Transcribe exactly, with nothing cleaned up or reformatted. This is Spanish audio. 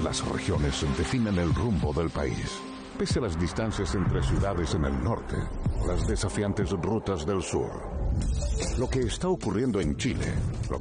Las regiones definen el rumbo del país. Pese a las distancias entre ciudades en el norte, las desafiantes rutas del sur. Lo que está ocurriendo en Chile, lo